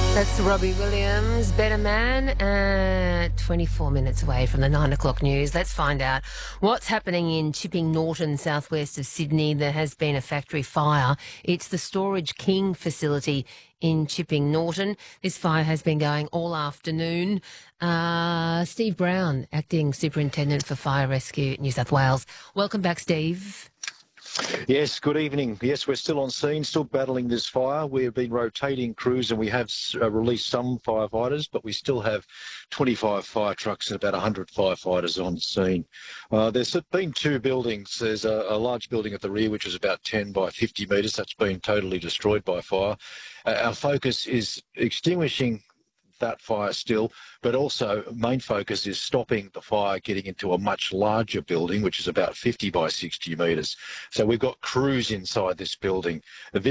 That's Robbie Williams, Better Man, 24 minutes away from the 9 o'clock news. Let's find out what's happening in Chipping Norton, southwest of Sydney. There has been a factory fire. It's the Storage King facility in Chipping Norton. This fire has been going all afternoon. Steve Brown, Acting Superintendent for Fire Rescue New South Wales. Welcome back, Steve. Yes, good evening. Yes, we're still on scene, still battling this fire. We've been rotating crews and we have released some firefighters, but we still have 25 fire trucks and about 100 firefighters on scene. There's been two buildings. There's a large building at the rear, which is about 10 by 50 metres. That's been totally destroyed by fire. Our focus is extinguishing that fire still, but also main focus is stopping the fire getting into a much larger building, which is about 50 by 60 metres. So we've got crews inside this building.